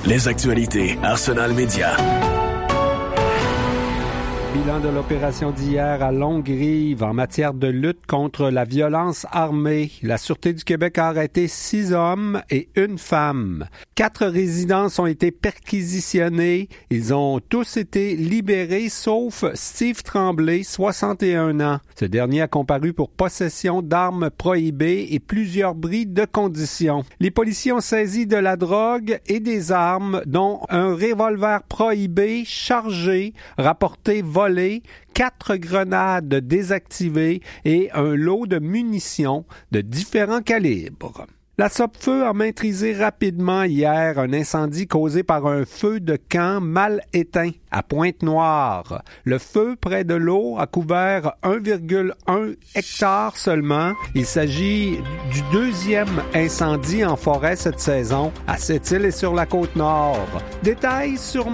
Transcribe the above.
Les actualités Arsenal Média. Bilan de l'opération d'hier à Longue-Rive en matière de lutte contre la violence armée. La Sûreté du Québec a arrêté 6 hommes et 1 femme. 4 résidences ont été perquisitionnées. Ils ont tous été libérés, sauf Steve Tremblay, 61 ans. Ce dernier a comparu pour possession d'armes prohibées et plusieurs bris de conditions. Les policiers ont saisi de la drogue et des armes, dont un revolver prohibé chargé, rapporté volé, 4 grenades désactivées et un lot de munitions de différents calibres. La Sopfeu a maîtrisé rapidement hier un incendie causé par un feu de camp mal éteint à Pointe-Noire. Le feu près de l'eau a couvert 1,1 hectare seulement. Il s'agit du 2e incendie en forêt cette saison à Sept-Îles et sur la Côte-Nord. Détails sur